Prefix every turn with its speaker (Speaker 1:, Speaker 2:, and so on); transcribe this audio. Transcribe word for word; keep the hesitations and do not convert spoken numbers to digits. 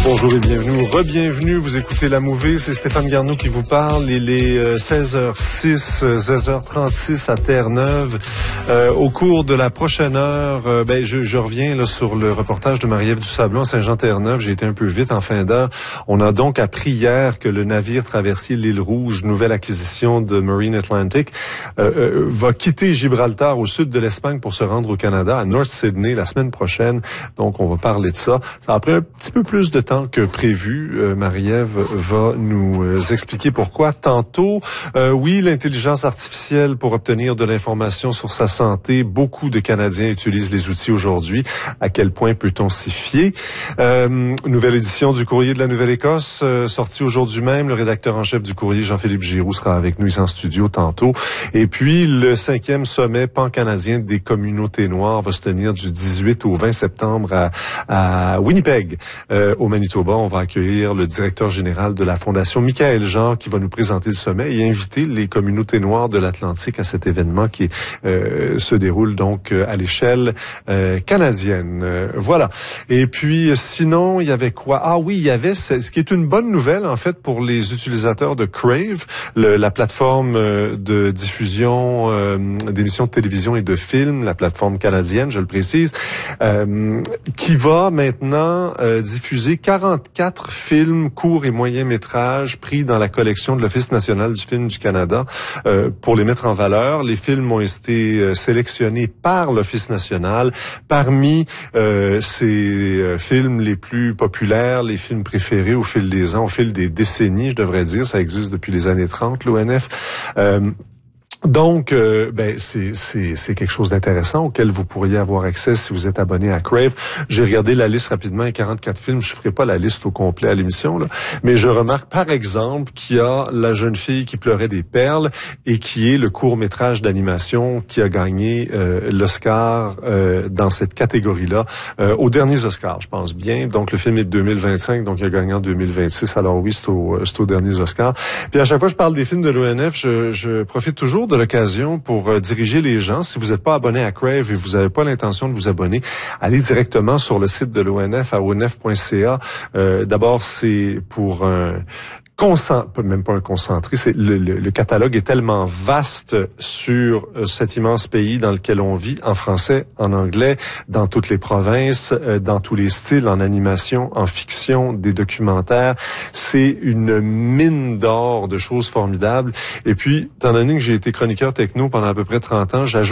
Speaker 1: Bonjour et bienvenue, re-bienvenue, vous écoutez La Mouvée, c'est Stéphane Garneau qui vous parle. Il est euh, seize heures six, seize heures trente-six à Terre-Neuve. Euh, au cours de la prochaine heure, euh, ben je, je reviens là sur le reportage de Marie-Ève Dusablon à Saint-Jean-Terre-Neuve. J'ai été un peu vite en fin d'heure. On a donc appris hier que le navire traversier l'île Rouge, nouvelle acquisition de Marine Atlantic, euh, euh, va quitter Gibraltar au sud de l'Espagne pour se rendre au Canada, à North Sydney, la semaine prochaine. Donc, on va parler de ça. Ça a pris un petit peu plus de temps que prévu. Euh, Marie-Ève va nous euh, expliquer pourquoi. Tantôt, euh, oui, l'intelligence artificielle pour obtenir de l'information sur sa santé. Beaucoup de Canadiens utilisent les outils aujourd'hui. À quel point peut-on s'y fier? Euh, nouvelle édition du Courrier de la Nouvelle-Écosse, euh, sortie aujourd'hui même. Le rédacteur en chef du Courrier, Jean-Philippe Giroux, sera avec nous ici en studio tantôt. Et puis, le cinquième sommet pan-canadien des communautés noires va se tenir du dix-huit au vingt septembre à, à Winnipeg, euh, au Manitoba. On va accueillir le directeur général de la Fondation, Michaël Jean, qui va nous présenter le sommet et inviter les communautés noires de l'Atlantique à cet événement qui euh, se déroule donc à l'échelle euh, canadienne. Euh, voilà. Et puis, sinon, il y avait quoi? Ah oui, il y avait ce qui est une bonne nouvelle, en fait, pour les utilisateurs de Crave, le, la plateforme de diffusion euh, d'émissions de télévision et de films, la plateforme canadienne, je le précise, euh, qui va maintenant euh, diffuser quarante-quatre films courts et moyens métrages pris dans la collection de l'Office national du film du Canada euh, pour les mettre en valeur. Les films ont été euh, sélectionnés par l'Office national parmi euh, ces euh, films les plus populaires, les films préférés au fil des ans, au fil des décennies, je devrais dire. Ça existe depuis les années trente, l'O N F. Euh, Donc, euh, ben c'est c'est c'est quelque chose d'intéressant auquel vous pourriez avoir accès si vous êtes abonné à Crave. J'ai regardé la liste rapidement, il y a quarante-quatre films. Je ferai pas la liste au complet à l'émission, là, mais je remarque par exemple qu'il y a La jeune fille qui pleurait des perles et qui est le court-métrage d'animation qui a gagné euh, l'Oscar euh, dans cette catégorie-là euh, aux derniers Oscars, je pense bien. Donc le film est de deux mille vingt-cinq, donc il a gagné en deux mille vingt-six. Alors oui, c'est au c'est aux derniers Oscars. Puis à chaque fois que je parle des films de l'O N F, je, je profite toujours de l'occasion pour euh, diriger les gens. Si vous n'êtes pas abonné à Crave et vous n'avez pas l'intention de vous abonner, allez directement sur le site de l'O N F à o n f point c a. Euh, d'abord, c'est pour un concentré, même pas un concentré, c'est le, le, le catalogue est tellement vaste sur euh, cet immense pays dans lequel on vit, en français, en anglais, dans toutes les provinces, euh, dans tous les styles, en animation, en fiction, des documentaires. C'est une mine d'or de choses formidables. Et puis, étant donné que j'ai été chroniqueur techno pendant à peu près trente ans, j'ajoute